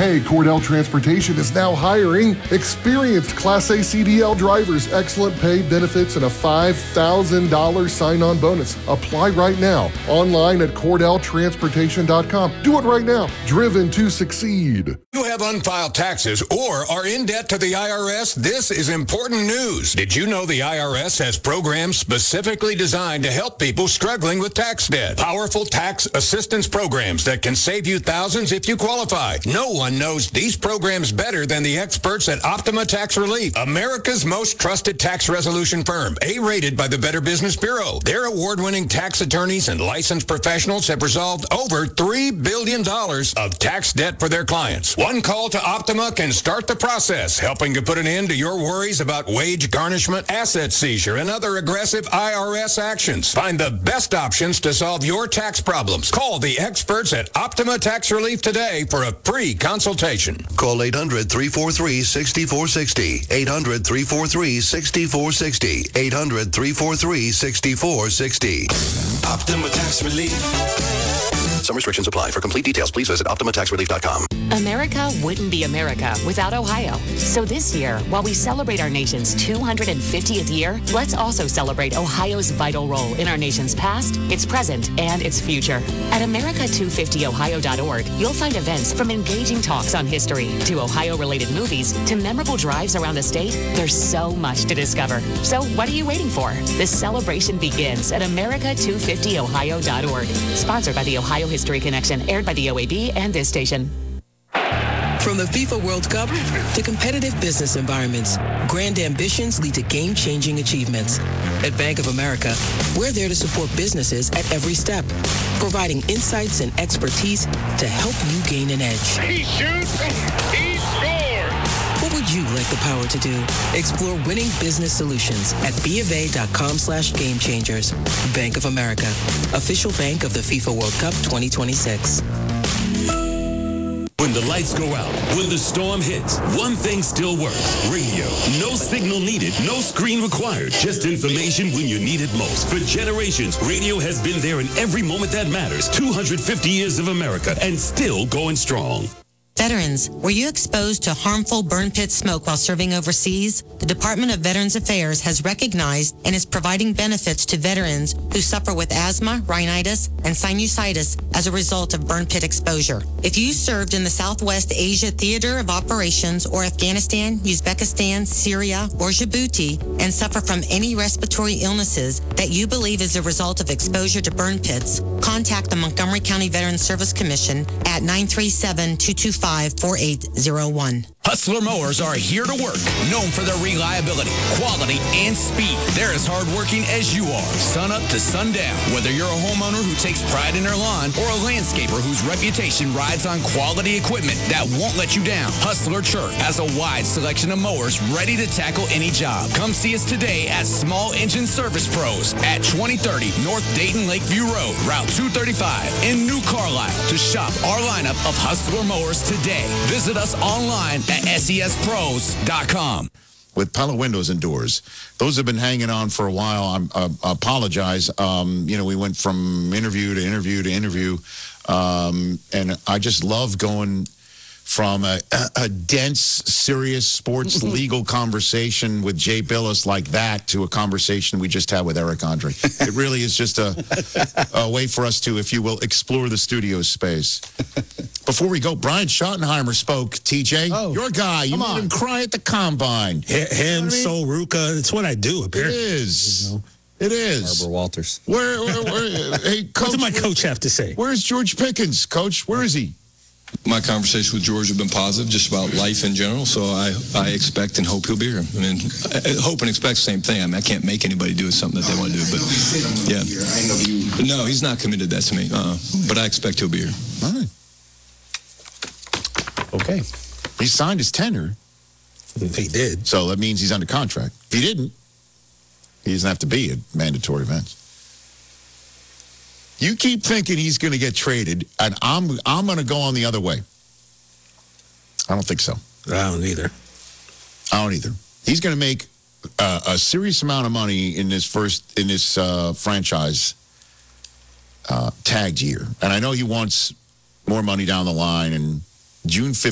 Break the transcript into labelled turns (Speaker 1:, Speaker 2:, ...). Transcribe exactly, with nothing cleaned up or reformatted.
Speaker 1: Hey, Cordell Transportation is now hiring experienced Class A C D L drivers, excellent pay, benefits, and a five thousand dollars sign-on bonus. Apply right now, online at cordell transportation dot com. Do it right now. Driven to succeed.
Speaker 2: You have unfiled taxes or are in debt to the I R S? This is important news. Did you know the I R S has programs specifically designed to help people struggling with tax debt? Powerful tax assistance programs that can save you thousands if you qualify. No one knows these programs better than the experts at Optima Tax Relief, America's most trusted tax resolution firm, A-rated by the Better Business Bureau. Their award-winning tax attorneys and licensed professionals have resolved over three billion dollars of tax debt for their clients. One call to Optima can start the process, helping to put an end to your worries about wage garnishment, asset seizure, and other aggressive I R S actions. Find the best options to solve your tax problems. Call the experts at Optima Tax Relief today for a free consultation.
Speaker 3: Call eight hundred, three four three, six four six zero. eight hundred, three four three, six four six zero. eight hundred, three four three, six four six zero.
Speaker 4: Optima Tax Relief.
Speaker 3: Some restrictions apply. For complete details, please visit optima tax relief dot com.
Speaker 5: America wouldn't be America without Ohio. So this year, while we celebrate our nation's two hundred fiftieth year, let's also celebrate Ohio's vital role in our nation's past, its present, and its future. At america two fifty ohio dot org, you'll find events from engaging talks on history to Ohio-related movies to memorable drives around the state. There's so much to discover. So what are you waiting for? The celebration begins at america two fifty ohio dot org. Sponsored by the Ohio History Connection, aired by the O A B and this station.
Speaker 6: From the FIFA World Cup to competitive business environments, grand ambitions lead to game-changing achievements. At Bank of America, we're there to support businesses at every step, providing insights and expertise to help you gain an edge.
Speaker 7: He shoots, he scores!
Speaker 6: What would you like the power to do? Explore winning business solutions at bofa.com slash game changers. Bank of America, official bank of the FIFA World Cup twenty twenty-six.
Speaker 8: When the lights go out, when the storm hits, one thing still works. Radio. No signal needed, no screen required. Just information when you need it most. For generations, radio has been there in every moment that matters. two hundred fifty years of America and still going strong.
Speaker 9: Veterans, were you exposed to harmful burn pit smoke while serving overseas? The Department of Veterans Affairs has recognized and is providing benefits to veterans who suffer with asthma, rhinitis, and sinusitis as a result of burn pit exposure. If you served in the Southwest Asia Theater of Operations or Afghanistan, Uzbekistan, Syria, or Djibouti and suffer from any respiratory illnesses that you believe is a result of exposure to burn pits, contact the Montgomery County Veterans Service Commission at nine three seven, two two five, four eight zero one.
Speaker 10: Hustler Mowers are here to work, known for their reliability, quality, and speed. They're as hardworking as you are, sun up to sundown. Whether you're a homeowner who takes pride in their lawn or a landscaper whose reputation rides on quality equipment that won't let you down, Hustler Turf has a wide selection of mowers ready to tackle any job. Come see us today at Small Engine Service Pros at twenty thirty North Dayton Lakeview Road, Route two thirty-five in New Carlisle. To shop our lineup of Hustler mowers today, visit us online at S E S pros dot com.
Speaker 11: With Pella Windows and Doors, those have been hanging on for a while. I'm, uh, I apologize. Um, you know, we went from interview to interview to interview, um, and I just love going from a, a, a dense, serious sports legal conversation with Jay Billis like that to a conversation we just had with Eric Andre. It really is just a, a way for us to, if you will, explore the studio space. Before we go, Brian Schottenheimer spoke. T J, oh, your guy. You made him cry at the combine.
Speaker 12: H- him,
Speaker 11: you know
Speaker 12: Sol Ruka. It's what I do, apparently.
Speaker 11: It is.
Speaker 12: You know?
Speaker 11: It is.
Speaker 13: Barbara Walters.
Speaker 11: Where, where, where hey, Coach,
Speaker 12: what did my coach have to say?
Speaker 11: Where's George Pickens, Coach? Where is he?
Speaker 14: My conversation with George have been positive, just about life in general, so I, I expect and hope he'll be here. I mean, I hope and expect the same thing. I mean, I can't make anybody do something that they want to do, but yeah. No, he's not committed that to me, uh, but I expect he'll be here.
Speaker 11: All right.
Speaker 12: Okay.
Speaker 11: He signed his tenure.
Speaker 12: He did.
Speaker 11: So that means he's under contract. If he didn't, he doesn't have to be at mandatory events. You keep thinking he's going to get traded, and I'm I'm going to go on the other way. I don't think so.
Speaker 12: I don't either.
Speaker 11: I don't either. He's going to make uh, a serious amount of money in this first in this uh, franchise uh, tagged year, and I know he wants more money down the line. And June fifteenth.